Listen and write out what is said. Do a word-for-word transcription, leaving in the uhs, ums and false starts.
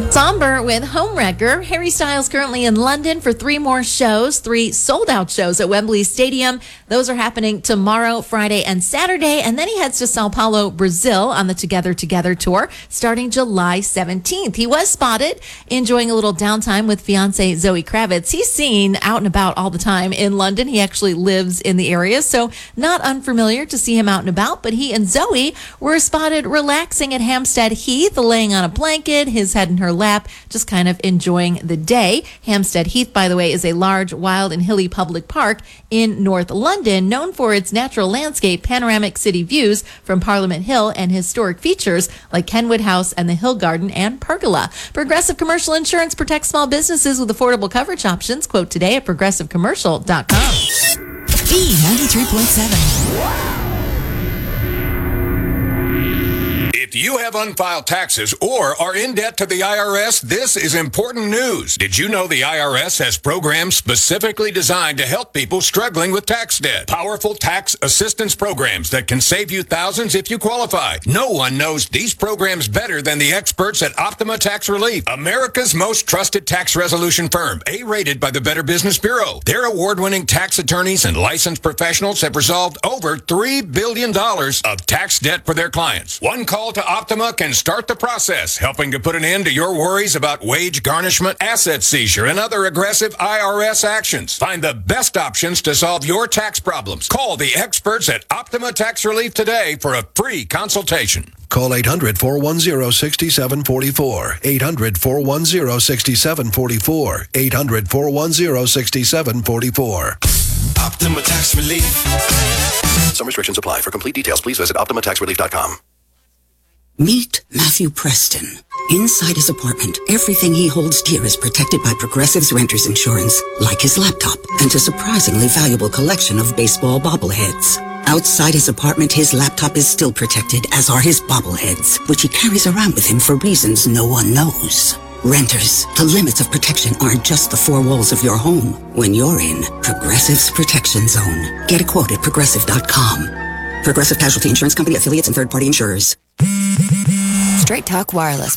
Somber with Homewrecker. Harry Styles currently in London for three more shows, three sold-out shows at Wembley Stadium. Those are happening tomorrow, Friday, and Saturday. And then he heads to Sao Paulo, Brazil on the Together Together tour starting July seventeenth. He was spotted enjoying a little downtime with fiancée Zoe Kravitz. He's seen out and about all the time in London. He actually lives in the area, so not unfamiliar to see him out and about. But he and Zoe were spotted relaxing at Hampstead Heath, laying on a blanket, his head in her lap, just kind of enjoying the day. Hampstead Heath, by the way, is a large, wild and hilly public park in North London, known for its natural landscape, panoramic city views from Parliament Hill, and historic features like Kenwood House and the Hill Garden and Pergola. Progressive Commercial Insurance protects small businesses with affordable coverage options. Quote today at progressive commercial dot com. B ninety-three point seven. If you have unfiled taxes or are in debt to the I R S, this is important news. Did you know the I R S has programs specifically designed to help people struggling with tax debt? Powerful tax assistance programs that can save you thousands if you qualify. No one knows these programs better than the experts at Optima Tax Relief, America's most trusted tax resolution firm, A-rated by the Better Business Bureau. Their award-winning tax attorneys and licensed professionals have resolved over three billion dollars of tax debt for their clients. One call to Optima can start the process, helping to put an end to your worries about wage garnishment, asset seizure, and other aggressive I R S actions. Find the best options to solve your tax problems. Call the experts at Optima Tax Relief today for a free consultation. Call eight hundred, four one zero, six seven four four. eight hundred, four one zero, six seven four four. eight hundred, four one zero, six seven four four. Optima Tax Relief. Some restrictions apply. For complete details, please visit optima tax relief dot com. Meet Matthew Preston. Inside his apartment, everything he holds dear is protected by Progressive's Renter's Insurance, like his laptop and a surprisingly valuable collection of baseball bobbleheads. Outside his apartment, his laptop is still protected, as are his bobbleheads, which he carries around with him for reasons no one knows. Renters, the limits of protection aren't just the four walls of your home. When you're in Progressive's Protection Zone. Get a quote at progressive dot com. Progressive Casualty Insurance Company, affiliates, and third-party insurers. Straight Talk Wireless